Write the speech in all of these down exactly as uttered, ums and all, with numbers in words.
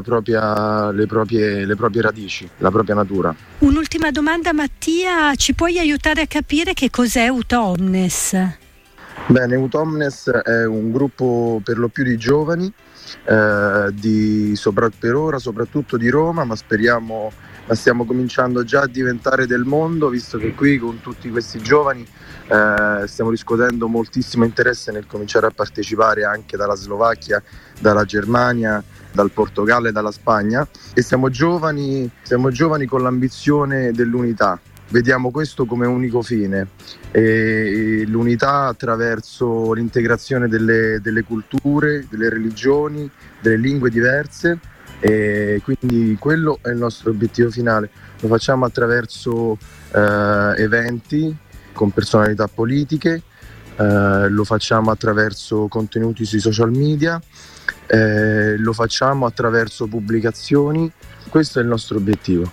propria, le, proprie, le proprie radici, la propria natura. Un'ultima domanda, Mattia, ci puoi aiutare a capire che cos'è Ut Omnes? Bene, Ut Omnes è un gruppo per lo più di giovani, eh, di, sopra, per ora soprattutto di Roma, ma speriamo, ma stiamo cominciando già a diventare del mondo, visto che qui con tutti questi giovani eh, stiamo riscuotendo moltissimo interesse nel cominciare a partecipare anche dalla Slovacchia, dalla Germania, dal Portogallo e dalla Spagna, e siamo giovani, siamo giovani con l'ambizione dell'unità. Vediamo questo come unico fine, e l'unità attraverso l'integrazione delle, delle culture, delle religioni, delle lingue diverse, e quindi quello è il nostro obiettivo finale. Lo facciamo attraverso eh, eventi con personalità politiche, eh, lo facciamo attraverso contenuti sui social media, eh, lo facciamo attraverso pubblicazioni. Questo è il nostro obiettivo.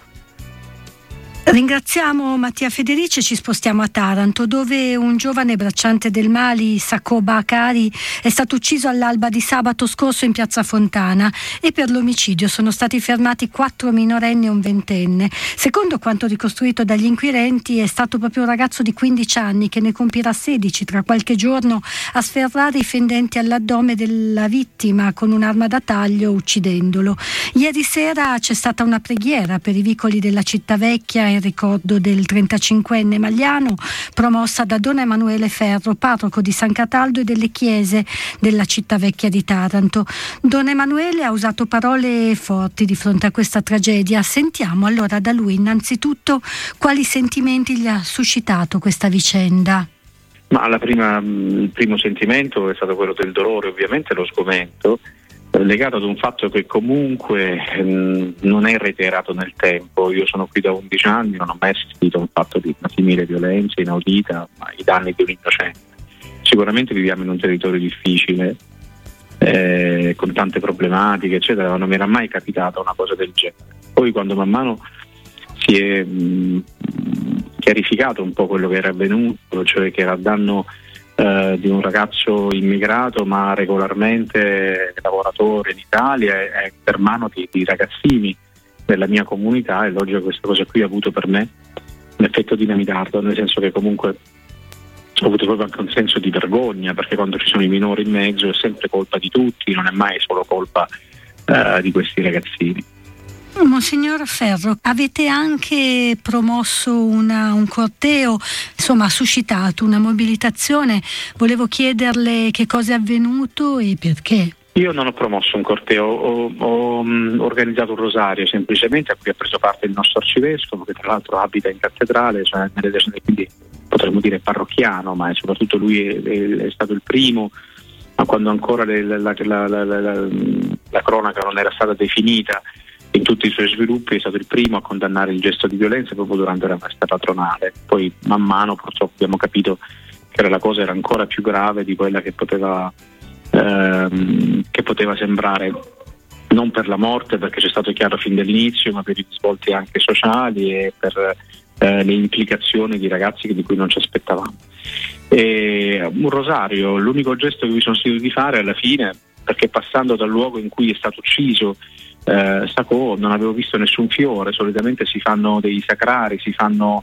Ringraziamo Mattia Federici e ci spostiamo a Taranto, dove un giovane bracciante del Mali, Sako Bakari, è stato ucciso all'alba di sabato scorso in piazza Fontana, e per l'omicidio sono stati fermati quattro minorenni e un ventenne. Secondo quanto ricostruito dagli inquirenti, è stato proprio un ragazzo di quindici anni, che ne compirà sedici tra qualche giorno, a sferrare i fendenti all'addome della vittima con un'arma da taglio, uccidendolo. Ieri sera c'è stata una preghiera per i vicoli della città vecchia in ricordo del trentacinquenne maliano, promossa da Don Emanuele Ferro, parroco di San Cataldo e delle chiese della città vecchia di Taranto. Don Emanuele ha usato parole forti di fronte a questa tragedia. Sentiamo allora da lui innanzitutto quali sentimenti gli ha suscitato questa vicenda. Ma la prima, il primo sentimento è stato quello del dolore, ovviamente lo sgomento, legato ad un fatto che comunque mh, non è reiterato nel tempo. Io sono qui da undici anni, non ho mai assistito a un fatto di una simile violenza inaudita, ma ai danni di un innocente. Sicuramente viviamo in un territorio difficile, eh, con tante problematiche eccetera, ma non mi era mai capitata una cosa del genere. Poi quando man mano si è mh, chiarificato un po' quello che era avvenuto, cioè che era a danno Uh, di un ragazzo immigrato ma regolarmente lavoratore in Italia, è per mano di, di ragazzini della mia comunità, è logico che questa cosa qui ha avuto per me un effetto dinamitardo, nel senso che comunque ho avuto proprio anche un senso di vergogna, perché quando ci sono i minori in mezzo è sempre colpa di tutti, non è mai solo colpa uh, di questi ragazzini. Monsignor Ferro, avete anche promosso una, un corteo, insomma ha suscitato una mobilitazione. Volevo chiederle che cosa è avvenuto e perché. Io non ho promosso un corteo, ho, ho um, organizzato un rosario semplicemente, a cui ha preso parte il nostro arcivescovo, che tra l'altro abita in cattedrale, cioè nelle zone, quindi potremmo dire parrocchiano, ma è soprattutto lui è, è, è stato il primo, ma quando ancora le, la, la, la, la, la, la cronaca non era stata definita in tutti i suoi sviluppi, è stato il primo a condannare il gesto di violenza proprio durante la festa patronale. Poi man mano purtroppo abbiamo capito che la cosa era ancora più grave di quella che poteva ehm, che poteva sembrare, non per la morte, perché c'è stato chiaro fin dall'inizio, ma per i risvolti anche sociali e per eh, le implicazioni di ragazzi di cui non ci aspettavamo. E un rosario, l'unico gesto che mi sono sentito di fare alla fine, perché passando dal luogo in cui è stato ucciso Eh, Sako non avevo visto nessun fiore. Solitamente si fanno dei sacrari, si fanno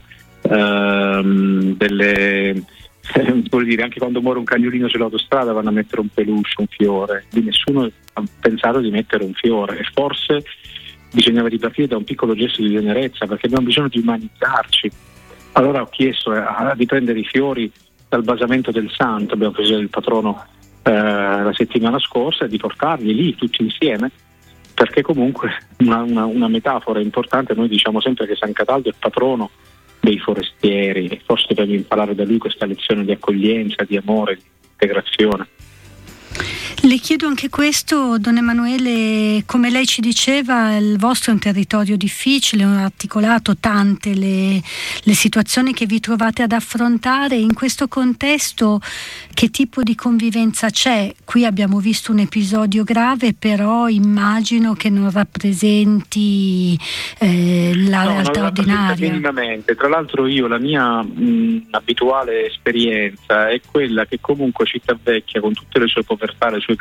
ehm, delle eh, vuol dire, anche quando muore un cagnolino sull'autostrada vanno a mettere un peluche, un fiore. Di nessuno ha pensato di mettere un fiore, e forse bisognava ripartire da un piccolo gesto di tenerezza, perché abbiamo bisogno di umanizzarci. Allora ho chiesto eh, di prendere i fiori dal basamento del santo, abbiamo preso il patrono eh, la settimana scorsa, e di portarli lì tutti insieme, perché comunque una, una, una metafora importante. Noi diciamo sempre che San Cataldo è il patrono dei forestieri, e forse dobbiamo imparare da lui questa lezione di accoglienza, di amore, di integrazione. Le chiedo anche questo, Don Emanuele, come lei ci diceva, il vostro è un territorio difficile, articolato, tante le, le situazioni che vi trovate ad affrontare. In questo contesto che tipo di convivenza c'è? Qui abbiamo visto un episodio grave, però immagino che non rappresenti eh, la no, realtà ordinaria. Minimamente. Tra l'altro io, la mia mh, abituale esperienza è quella che comunque Città Vecchia, con tutte le sue povertà, le sue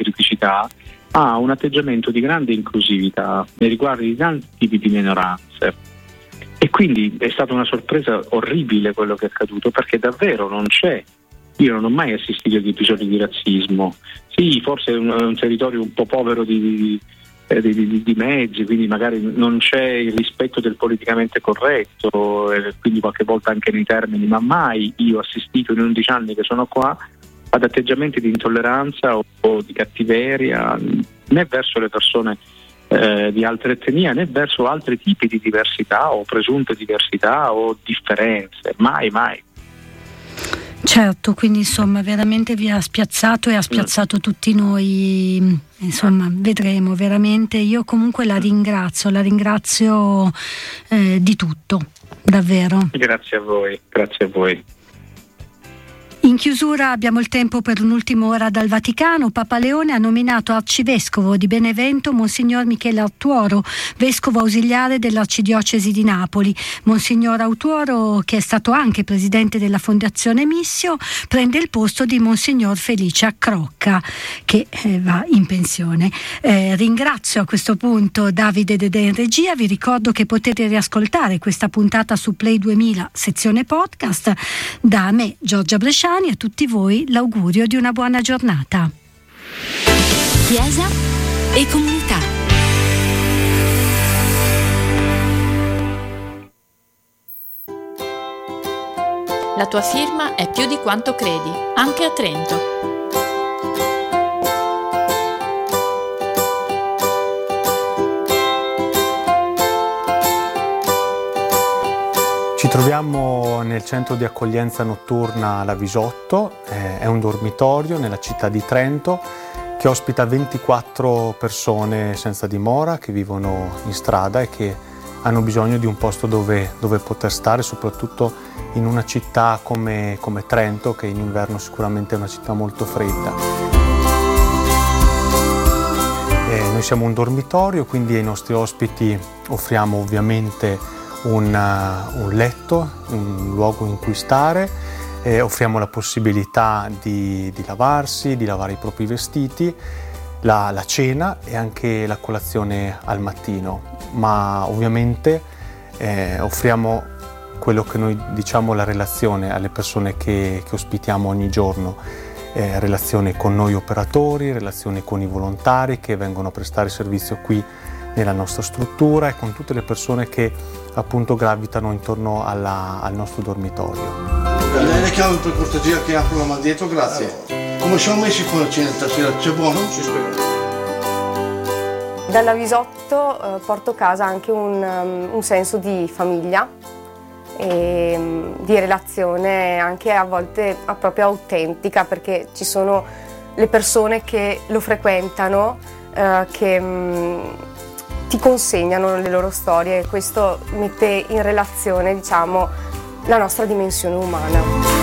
criticità, ha un atteggiamento di grande inclusività nei riguardi di tanti tipi di minoranze. E quindi è stata una sorpresa orribile quello che è accaduto, perché davvero non c'è. Io non ho mai assistito ad episodi di razzismo. Sì, forse è un, un territorio un po' povero di, di, di, di mezzi, quindi magari non c'è il rispetto del politicamente corretto, e quindi qualche volta anche nei termini, ma mai io ho assistito in undici anni che sono qua ad atteggiamenti di intolleranza o, o di cattiveria, né verso le persone eh, di altre etnie, né verso altri tipi di diversità o presunte diversità o differenze. Mai, mai. Certo, quindi insomma veramente vi ha spiazzato e ha spiazzato tutti noi, insomma vedremo veramente. Io comunque la ringrazio, la ringrazio eh, di tutto, davvero. Grazie a voi, grazie a voi. In chiusura abbiamo il tempo per un'ultima ora dal Vaticano. Papa Leone ha nominato arcivescovo di Benevento Monsignor Michele Artuoro, vescovo ausiliare dell'Arcidiocesi di Napoli. Monsignor Artuoro, che è stato anche presidente della Fondazione Missio, prende il posto di Monsignor Felice Accrocca, che eh, va in pensione. Eh, ringrazio a questo punto Davide Dedè in regia. Vi ricordo che potete riascoltare questa puntata su Play duemila, sezione podcast. Da me, Giorgia Bresciani, e a tutti voi l'augurio di una buona giornata. Chiesa e comunità. La tua firma è più di quanto credi, anche a Trento. Ci troviamo nel centro di accoglienza notturna La Visotto, eh, è un dormitorio nella città di Trento che ospita ventiquattro persone senza dimora che vivono in strada e che hanno bisogno di un posto dove, dove poter stare, soprattutto in una città come, come Trento, che in inverno sicuramente è una città molto fredda. Eh, noi siamo un dormitorio, quindi ai nostri ospiti offriamo ovviamente Un, uh, un letto, un luogo in cui stare, eh, offriamo la possibilità di, di lavarsi, di lavare i propri vestiti, la, la cena e anche la colazione al mattino, ma ovviamente eh, offriamo quello che noi diciamo la relazione alle persone che, che ospitiamo ogni giorno, eh, relazione con noi operatori, relazione con i volontari che vengono a prestare servizio qui nella nostra struttura e con tutte le persone che appunto gravitano intorno alla, al nostro dormitorio. Le chiamo per cortesia che apro la mano dietro, grazie. Come siamo messi con la cena stasera? C'è buono? Sì, spero. Dalla Visotto eh, porto a casa anche un, um, un senso di famiglia e um, di relazione anche a volte a proprio autentica, perché ci sono le persone che lo frequentano eh, che um, ti consegnano le loro storie e questo mette in relazione, diciamo, la nostra dimensione umana.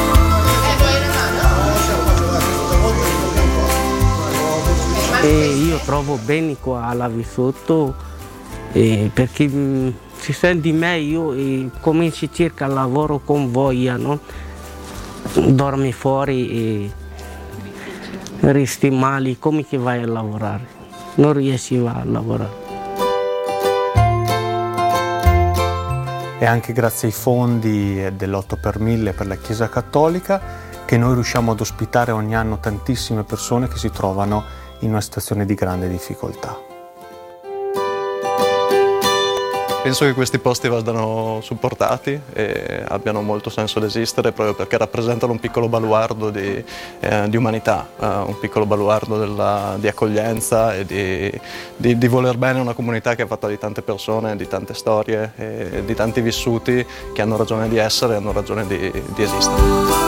E io trovo bene qua alla Visotto eh, perché mh, si sente meglio e cominci circa il lavoro con voglia, no? Dormi fuori e resti male, come che vai a lavorare? Non riesci a lavorare. È anche grazie ai fondi dell'otto per mille per la Chiesa Cattolica che noi riusciamo ad ospitare ogni anno tantissime persone che si trovano in una situazione di grande difficoltà. Penso che questi posti vadano supportati e abbiano molto senso di esistere proprio perché rappresentano un piccolo baluardo di, eh, di umanità, eh, un piccolo baluardo della, di accoglienza e di, di, di voler bene una comunità che è fatta di tante persone, di tante storie e di tanti vissuti che hanno ragione di essere e hanno ragione di, di esistere.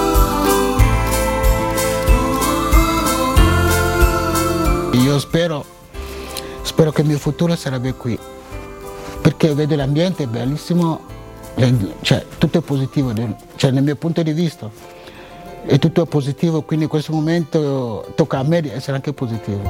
Io spero, spero che il mio futuro sarebbe qui. Perché vedo l'ambiente è bellissimo, cioè tutto è positivo, cioè nel mio punto di vista è tutto positivo, quindi in questo momento tocca a me di essere anche positivo.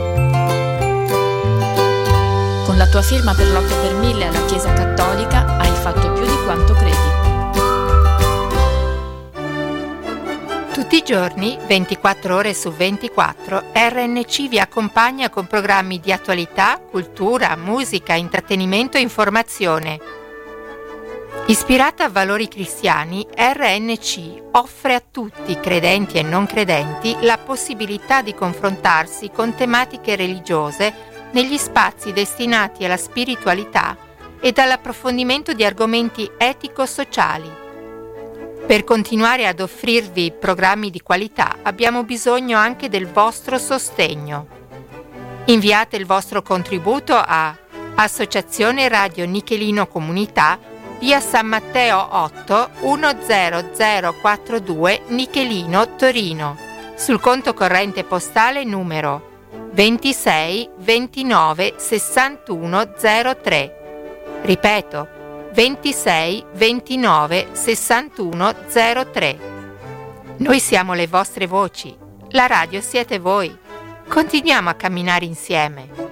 Con la tua firma per l'otto per mille alla Chiesa Cattolica hai fatto più di quanto credi. Tutti i giorni, ventiquattro ore su ventiquattro, R N C vi accompagna con programmi di attualità, cultura, musica, intrattenimento e informazione. Ispirata a valori cristiani, R N C offre a tutti, credenti e non credenti, la possibilità di confrontarsi con tematiche religiose negli spazi destinati alla spiritualità e all'approfondimento di argomenti etico-sociali. Per continuare ad offrirvi programmi di qualità abbiamo bisogno anche del vostro sostegno. Inviate il vostro contributo a Associazione Radio Nichelino Comunità, via San Matteo otto uno zero zero quattro due, Nichelino, Torino, sul conto corrente postale numero ventisei ventinove sessantuno zero tre. Ripeto, ventisei ventinove sessantuno zero tre. Noi siamo le vostre voci, la radio siete voi. Continuiamo a camminare insieme.